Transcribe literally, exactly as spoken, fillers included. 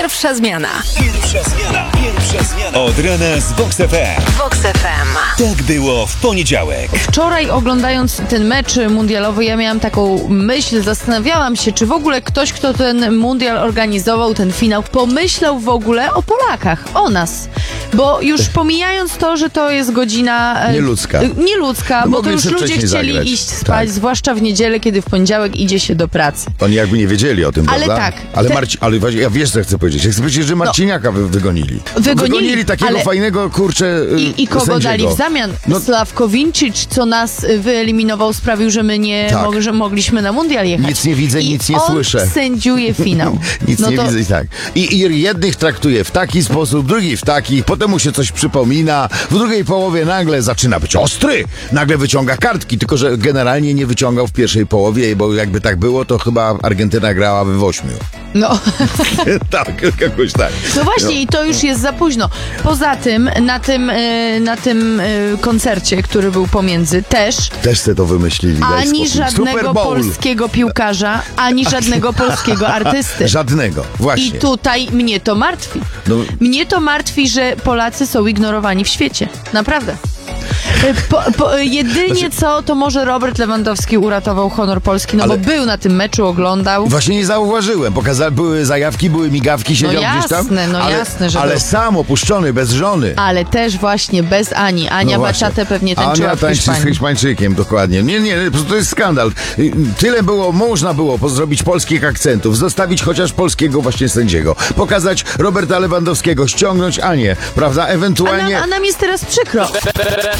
Pierwsza zmiana. Pierwsza zmiana. Pierwsza zmiana. Od rana z Vox F M. Vox F M. Tak było w poniedziałek. Wczoraj oglądając ten mecz mundialowy, ja miałam taką myśl, zastanawiałam się, czy w ogóle ktoś, kto ten mundial organizował, ten finał, pomyślał w ogóle o Polakach, o nas. Bo już pomijając to, że to jest godzina... Nieludzka. Nieludzka, No bo to już ludzie wcześniej chcieli zagrać. iść spać, Tak. zwłaszcza w niedzielę, kiedy w poniedziałek idzie się do pracy. Oni jakby nie wiedzieli o tym, Ale prawda? tak. Ale, Te- Marci... ale właśnie, ja wiesz, co chcę powiedzieć. Ja chcę powiedzieć, że Marciniaka wy wygonili. Wygonili, wygonili takiego ale- fajnego, kurczę, I, I kogo sędziego. dali w zamian? No- Sławkowińczyk, co nas wyeliminował, sprawił, że my nie Tak. mo- że mogliśmy na mundial jechać. Nic nie widzę, I nic nie on słyszę. sędziuje finał. Nic no nie to... widzę i tak. I, I jednych traktuje w taki sposób, drugich w taki, potem mu się coś przypomina, w drugiej połowie nagle zaczyna być ostry, nagle wyciąga kartki, tylko że generalnie nie wyciągał w pierwszej połowie, bo jakby tak było, to chyba Argentyna grałaby w ośmiu. No. tak, jakoś tak. No właśnie, i to już jest za późno. Poza tym, na tym, e, na tym e, koncercie, który był pomiędzy, też Też se to wymyślili. daj ani spokój. żadnego Super Bowl. polskiego piłkarza, ani żadnego polskiego artysty. Żadnego, właśnie. I tutaj mnie to martwi. No- Mnie to martwi, że Polacy są ignorowani w świecie. Naprawdę. Po, po, jedynie Znaczy- co, to może Robert Lewandowski uratował honor Polski, no Ale- bo był na tym meczu, oglądał. Właśnie nie zauważyłem. Pokaza- były zajawki, były migawki, siedział gdzieś tam. jasne, no ale, jasne, że Ale był. sam opuszczony, bez żony. Ale też właśnie bez Ani. Ania No właśnie. baciatę pewnie tańczyła Ania w tańczy z Hiszpanii. Hiszpańczykiem, dokładnie. Nie, nie, to jest skandal. Tyle było, można było zrobić polskich akcentów, zostawić chociaż polskiego właśnie sędziego, pokazać Roberta Lewandowskiego, ściągnąć Anię, prawda? A Ewentualnie... nam, a nam jest teraz przykro.